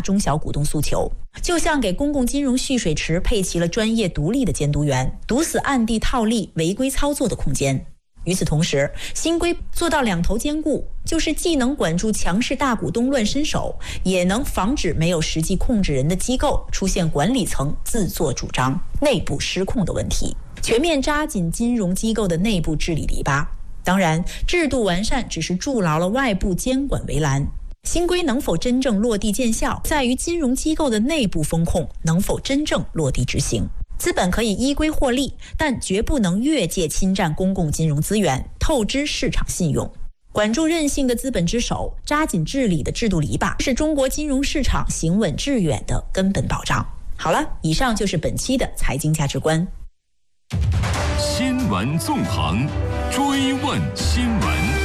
中小股东诉求。就像给公共金融蓄水池配齐了专业独立的监督员，堵死暗地套利、违规操作的空间。与此同时，新规做到两头兼顾，就是既能管住强势大股东乱伸手，也能防止没有实际控制人的机构出现管理层自作主张、内部失控的问题，全面扎紧金融机构的内部治理篱笆。当然，制度完善只是筑牢了外部监管围栏，新规能否真正落地见效，在于金融机构的内部风控能否真正落地执行。资本可以依规获利，但绝不能越界侵占公共金融资源，透支市场信用。管住任性的资本之手，扎紧治理的制度篱笆，是中国金融市场行稳致远的根本保障。好了，以上就是本期的财经价值观。 新闻纵横，追问新闻。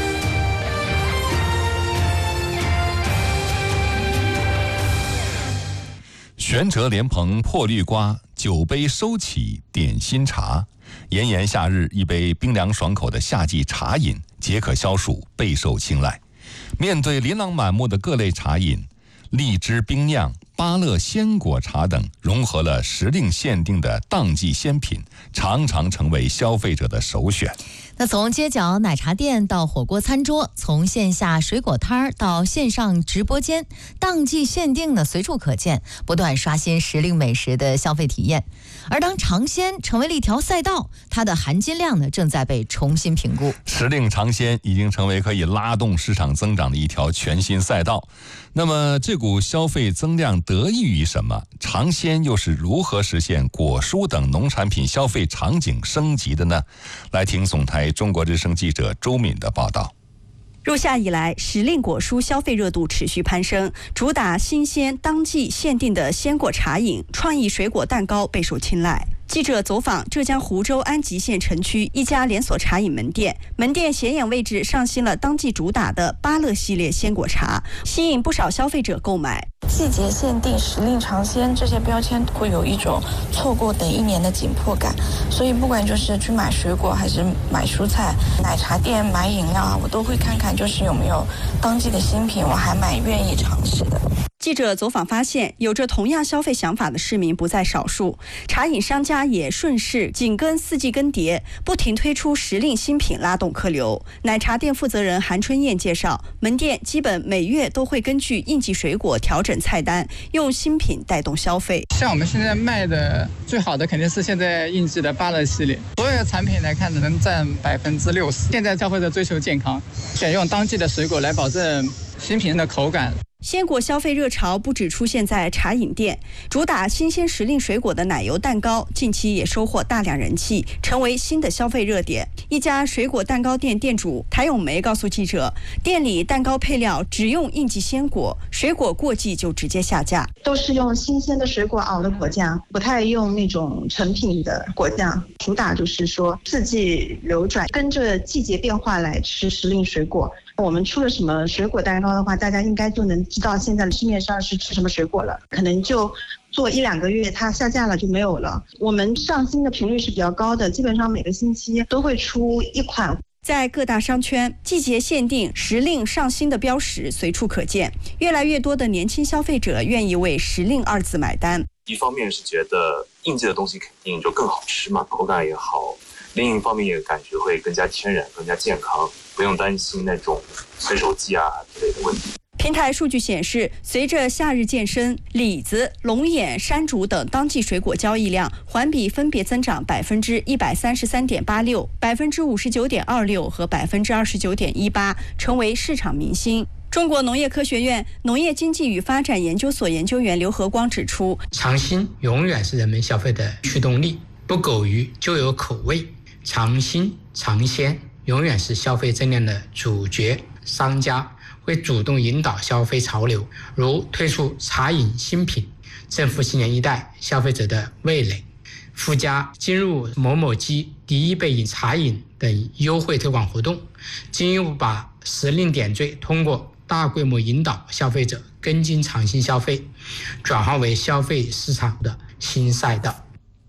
玄哲莲蓬破绿瓜，酒杯收起点心茶。炎炎夏日，一杯冰凉爽口的夏季茶饮，解渴消暑，备受青睐。面对琳琅满目的各类茶饮，荔枝冰酿、芭乐鲜果茶等融合了时令限定的当季鲜品，常常成为消费者的首选。 那从街角奶茶店到火锅餐桌，从线下水果摊儿到线上直播间，当季限定的随处可见，不断刷新时令美食的消费体验。而当尝鲜成为了一条赛道，它的含金量呢正在被重新评估。 时令尝鲜已经成为可以拉动市场增长的一条全新赛道。那么这股消费增量得益于什么？尝鲜又是如何实现果蔬等农产品消费场景升级的呢？来听总台中国之声记者周敏的报道。 入夏以来，时令果蔬消费热度持续攀升，主打新鲜当季限定的鲜果茶饮、创意水果蛋糕备受青睐。记者走访浙江湖州安吉县城区一家连锁茶饮门店，门店显眼位置上新了当季主打的芭乐系列鲜果茶，吸引不少消费者购买。 季节限定、时令尝鲜这些标签会有一种错过等一年的紧迫感，所以不管就是去买水果还是买蔬菜，奶茶店买饮料啊，我都会看看就是有没有当季的新品，我还蛮愿意尝试的。 记者走访发现，有着同样消费想法的市民不在少数，茶饮商家也顺势紧跟四季更迭，不停推出时令新品拉动客流。奶茶店负责人韩春燕介绍，门店基本每月都会根据应季水果调整菜单，用新品带动消费。 像我们现在卖的最好的肯定是现在应季的芭乐系列，所有的产品来看能占60%。现在消费者追求健康，选用当季的水果来保证新品的口感。 鲜果消费热潮不只出现在茶饮店，主打新鲜时令水果的奶油蛋糕近期也收获大量人气，成为新的消费热点。一家水果蛋糕店店主谭咏梅告诉记者，店里蛋糕配料只用应季鲜果，水果过季就直接下架， 都是用新鲜的水果熬的果酱，不太用那种成品的果酱。主打就是说四季流转，跟着季节变化来吃时令水果。我们出了什么水果蛋糕的话，大家应该就能知道现在市面上是吃什么水果了，可能就做1-2个月它下架了就没有了。我们上新的频率是比较高的，基本上每个星期都会出一款。 在各大商圈，季节限定、时令上新的标识随处可见，越来越多的年轻消费者愿意为时令2字买单。 一方面是觉得应季的东西肯定就更好吃嘛，口感也好，另一方面也感觉会更加天然、更加健康，不用担心那种催熟剂啊之类的问题。 平台数据显示，随着夏日渐深，李子、龙眼、山竹等当季水果交易量环比分别增长133.86%、59.26%和29.18%，成为市场明星。中国农业科学院农业经济与发展研究所研究员刘和光指出， 尝新永远是人们消费的驱动力，不苟于就有口味，尝新尝鲜永远是消费增量的主角。商家会主动引导消费潮流，如推出茶饮新品，政府新年一代消费者的味蕾，附加进入某某鸡第一杯饮茶饮等优惠推广活动，进一步把时令点缀通过大规模引导消费者跟进尝新消费，转化为消费市场的新赛道。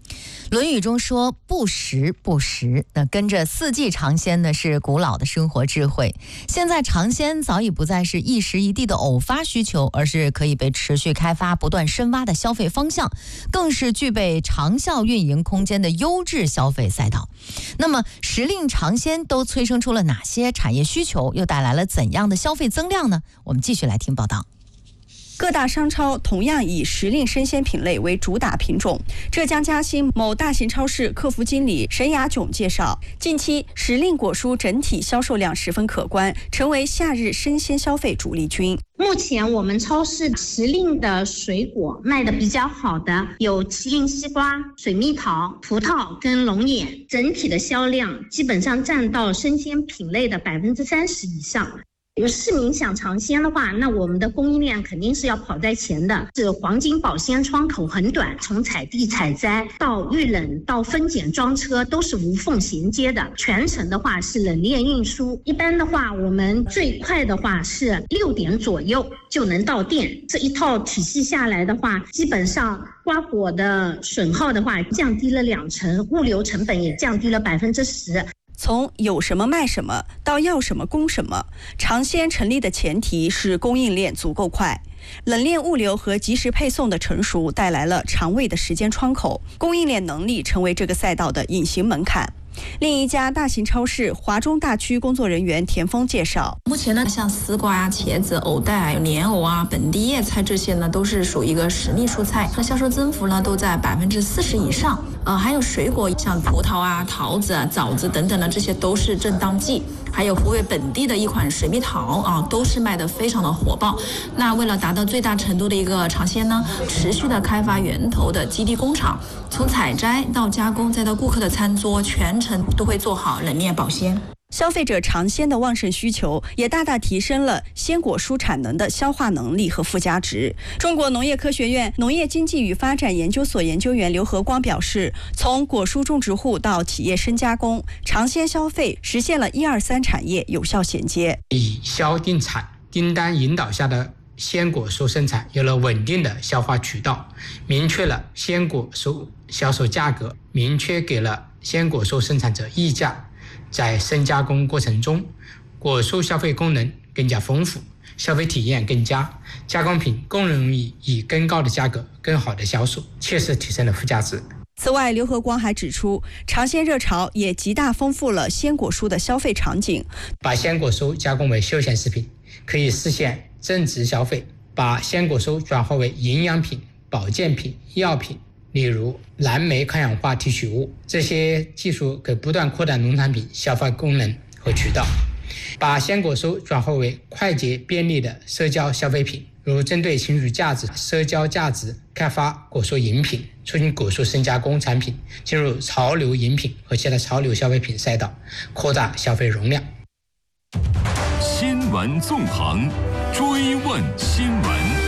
论语中说不时不食，那跟着四季尝鲜呢是古老的生活智慧。现在尝鲜早已不再是一时一地的偶发需求，而是可以被持续开发不断深挖的消费方向，更是具备长效运营空间的优质消费赛道。那么时令尝鲜都催生出了哪些产业需求，又带来了怎样的消费增量呢？我们继续来听报道。 各大商超同样以时令生鲜品类为主打品种。浙江嘉兴某大型超市客服经理沈雅炯介绍，近期时令果蔬整体销售量十分可观，成为夏日生鲜消费主力军。 目前我们超市时令的水果卖的比较好的有麒麟西瓜、水蜜桃、葡萄跟龙眼，整体的销量基本上占到生鲜品类的30%以上。有市民想尝鲜的话，那我们的供应链肯定是要跑在前的，是黄金保鲜窗口很短，从采地采摘到预冷到分拣装车都是无缝衔接的，全程的话是冷链运输。一般的话我们最快的话是6点左右就能到店，这一套体系下来的话，基本上瓜果的损耗的话降低了20%，物流成本也降低了10%。 从有什么卖什么到要什么供什么，尝鲜成立的前提是供应链足够快。冷链物流和及时配送的成熟带来了长尾的时间窗口，供应链能力成为这个赛道的隐形门槛。另一家大型超市华中大区工作人员田峰介绍， 目前呢，像丝瓜啊、茄子、藕带、莲藕啊、本地叶菜这些呢，都是属于一个时令蔬菜，它销售增幅呢都在40%以上。还有水果，像葡萄啊、桃子啊、枣子等等的，这些都是正当季。还有湖北本地的一款水蜜桃啊，都是卖得非常的火爆。那为了达到最大程度的一个尝鲜呢，持续的开发源头的基地工厂，从采摘到加工再到顾客的餐桌，全程都会做好冷链保鲜。 消费者尝鲜的旺盛需求也大大提升了鲜果蔬产能的消化能力和附加值。中国农业科学院农业经济与发展研究所研究员刘和光表示，从果蔬种植户到企业深加工，尝鲜消费实现了1、2、3产业有效衔接。 以销定产订单引导下的鲜果蔬生产有了稳定的消化渠道，明确了鲜果蔬销售价格，明确给了鲜果蔬生产者溢价。在深加工过程中，果蔬消费功能更加丰富，消费体验更佳，加工品更容易以更高的价格更好的销售，切实提升了附加值。 此外，刘和光还指出，尝鲜热潮也极大丰富了鲜果蔬的消费场景。 把鲜果蔬加工为休闲食品，可以实现增值消费；把鲜果蔬转化为营养品、保健品、药品，例如蓝莓抗氧化提取物，这些技术可不断扩大农产品消费功能和渠道。把鲜果蔬转化为快捷便利的社交消费品，如针对情绪价值、社交价值开发果蔬饮品，促进果蔬深加工产品进入潮流饮品和其他潮流消费品赛道，扩大消费容量。 新闻纵横，追问新闻。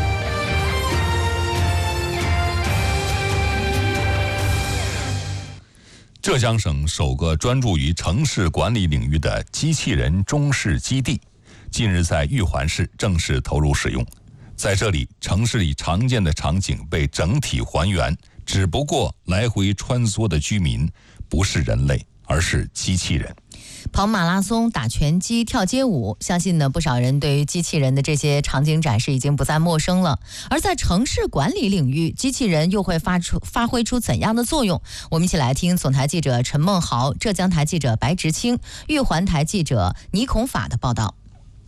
浙江省首个专注于城市管理领域的机器人中式基地，近日在玉环市正式投入使用。在这里，城市里常见的场景被整体还原，只不过来回穿梭的居民不是人类，而是机器人。 跑马拉松、打拳击、跳街舞，相信呢不少人对于机器人的这些场景展示已经不再陌生了。而在城市管理领域，机器人又会发挥出怎样的作用？我们一起来听总台记者陈梦豪、浙江台记者白植清、玉环台记者倪孔法的报道。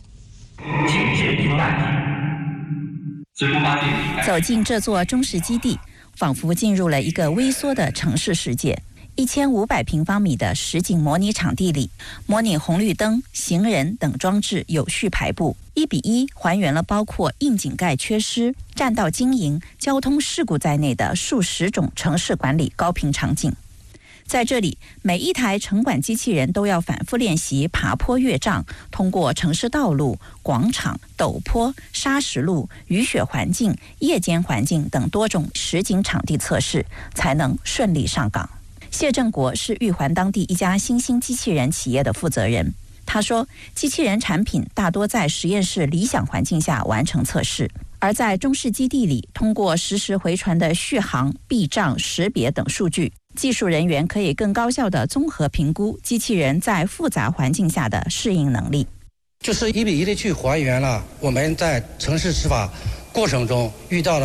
走进这座中式基地，仿佛进入了一个微缩的城市世界。1500平方米的实景模拟场地里，模拟红绿灯、行人等装置有序排布，1比1还原了包括窨井盖缺失、占道经营、交通事故在内的数十种城市管理高频场景。在这里，每一台城管机器人都要反复练习爬坡越障，通过城市道路、广场、陡坡、砂石路、雨雪环境、夜间环境等多种实景场地测试，才能顺利上岗。谢正国是玉环当地一家新兴机器人企业的负责人。他说，机器人产品大多在实验室理想环境下完成测试，而在中式基地里，通过实时回传的续航、避障识别等数据， 技术人员可以更高效地综合评估机器人在复杂环境下的适应能力。 就是1:1的去还原了我们在城市执法过程中遇到的